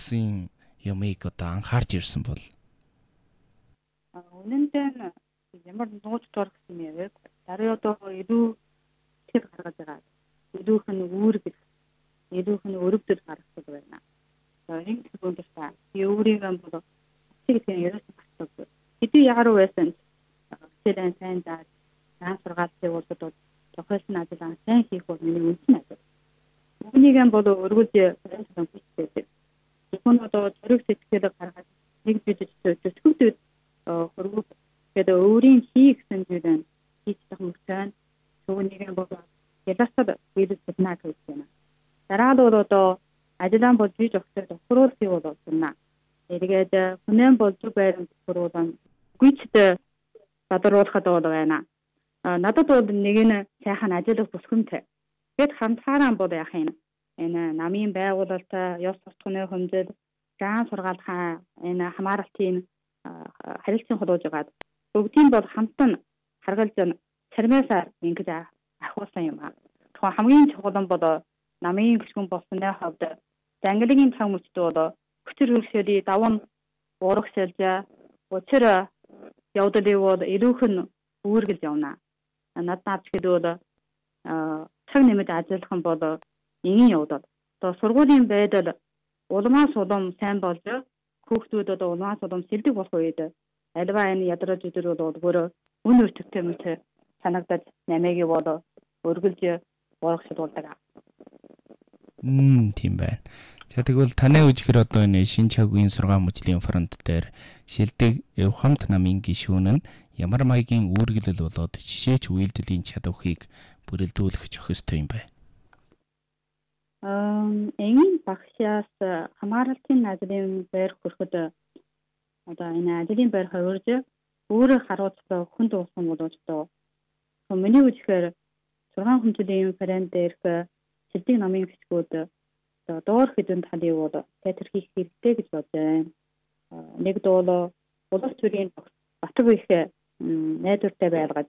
улсын юмыг одоо анхаарч ирсэн бол Үнэн дээр ямар нууц дурах юм яг дараа одоо илүү тэр гаргаж байгаа. Илүүх нь үүрэг, илүүх нь өрөвдөр гаргах байна. Энэ зүйлээс та өөрийгөө бол тэгсэн ерөөсөө батдаг. Хэдий ягаруу байсан хичээлийн сайн даа сургаалтыг бол тохиолсон ажлаа сайн хийх бол миний үнэн ажил. Үүнийгэн бол өргөж байсан хүчтэй. Зөвхөн одоо зөриг сэтгэлийг гаргаж нэг бид зөвхөн хөрвөг гэдэг өөрийн хийх гэсэн зүйлэн хийчих мөртөө түүнийгэн бол ялгаатай бизнес байна гэж байна. Дараа нь одоо ажлаа болж хийж өгөхөд тохируулах бол болно. Эргээд хүнэн болж байранд тохируулан гүйцэд бадруулахад бол байна. Надад бол нэг нь сайхан ажиллах бүсгүнтэй. Гэт хамтаараа бол яах юм. Энэ намын байгуулалтай ёс суртахууны хэмжээд заан сургаалт энэ хамааралтын харилцан холбож байгаад бүгдийн бол хамтан харгалж цармаасаар ингэж ахуулсан юм аа. Тухайн хамгийн чухал нь бол намын гүшгэн болсны хувьд зангилын цаг мөчтөө бол хүчээр хөрсөлийн даван урагшилж учир явдлыг бол илүүх нь үүргэлж явна. Надад гэхэд цаг нэмэд ажиллах нь бол энгийн явдал. Одоо сургуулийн байдал улмаас улам сайн болж хүүхдүүд одоо улмаас улам сэлдэг болох үед альва энэ ядраж өдөр бол өөрөө үн өртөгтэй мэт санагдаж намайг бол өргөлж урагшилуулдаг. Тийм байна. За тэгвэл таны үжигээр одоо энэ шин чагийн сургаан мужлийн фронт дээр шилдэг Евхамт намын гишүүн нь ямар маягийн үүргэлэл болоод жишээч үйлдэлийн чадварыг бүрэлдүүлэх зохистой юм бэ? Энгийн багшаас хамааралтын ажлын байр хүрэхэд одоо энэ ажлын байр хувирж өөрөө харуулсан хүн дуусан болоод миний үжигээр 6 хүнчлийн фрэнд дээрх шилдэг намын гишгүүд доор хэдэн талыг бол театр хийх хэрэгтэй гэж бодож байна. Нэг дуул улс төрийн батг их найдвартай байлгаж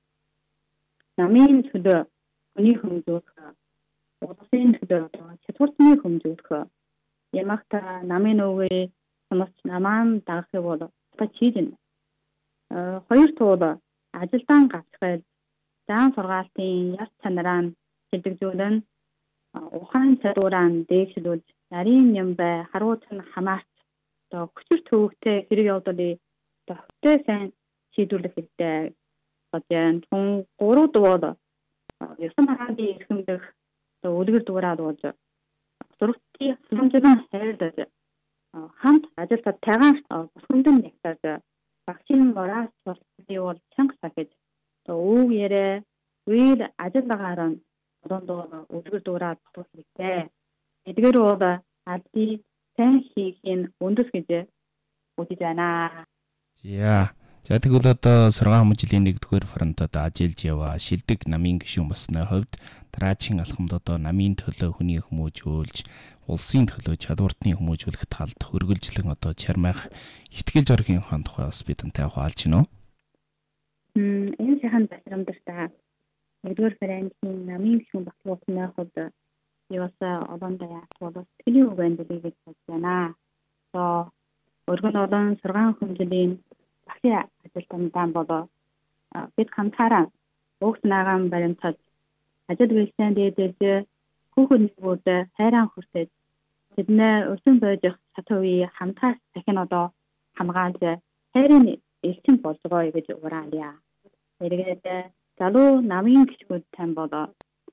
намын төлөө хүний хэмжүүлэх улсын төлөө чадварны хэмжүүлэх ямагта намын өвгөө хүмүүс намаан дагахыг бол хийж байна. Хоёр туул ажилдаан гацхад заан сургаалтын яс чанараа шилжүүлэн ухаан чадвараа дээшлүүлж нарийн юм бай харуут нь хамаарч хүчээр төвөгтэй хэрэг явдлыг төвтэй сайн шийдвэрлэх хэрэгтэй гэж байна. Тун 3 дуул ёсон хараадын эрхэмдэх үлгэр дуурайд болж зургтын халамжлан хайрлаж хамт ажилтад тайгаан бүсгүндэн нэгтэж багшийн мораас сурталчилгыг бол чанга сахиж өв ярэ үйл ажиллагаараа одондоо үлгэр дуурайд болох хэрэгтэй. Эдгээр бол албаны сайн хийхин үндэс гэж үзэж байна. За тэгвэл одоо 6 жилийн 1-р фронтод ажиллаж яваа шилдэг намын гишүүн болсны хувьд дараагийн алхамд одоо намын төлөө хүний хүмүүжүүлж улсын төлөө чадвартны хүмүүжүүлэх талд хөргөлжлөн одоо чармайх ихтгэл зоргийн ухаан тухай бас бидэнтэй хуваалж гинөө. Энэ сайхан засрамдтай 1-р фронтын намын гишүүн болсны хувьд яваасаа олондоо яах сэтгэлийн үг байна гэж бодож байна. Өргөн олон 6 жилийн багшийн ажилтнаа болоо бид хамтаараа угс наагаан баримтаж ажил үйлчлэн дээдэж хүүхэд нэгүүд хайран хүртэж тэднээ өсөн бойжих сатуви хамтаас дахин одоо хамгаалж хайрын элчин болцгоё гэж ураалъя. Эргээд залуу намын гишүүд тань болоо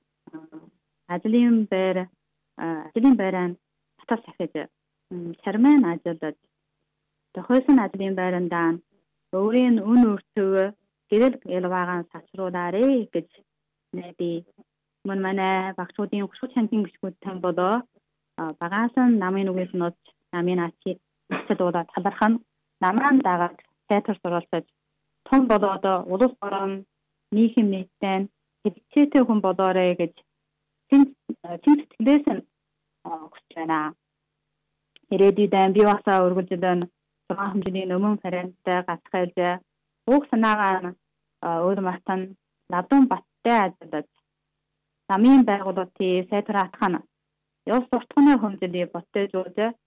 ажлын байраа татас сахиж шарман ажиллаж тохиолсон ажлын байрандаа өөрийн үн өртөг гэрэл ялваагаан сацруулаарэ гэж би манай багшуудын хөшгөт чанарын гишүүд тань болоо багаасан намын үгээс нууц намын ачид дуулаад талархан намаан дагаад театр суралцаж том болоод улс орон нийгэм нийтдээ хэвчээтэй хүн болоорой гэж сэтгэлээс нь хүсэж байна. Ирээдүйдээ би басаа өргөжлөн 6 жилийн өмнө фронттай гацхайлж уг санаагаа өөр мартан ладун баттай ажиллаж намын байгуулалтын сайдраатхан ёс суртахууны хэмжээний боттэжүүлж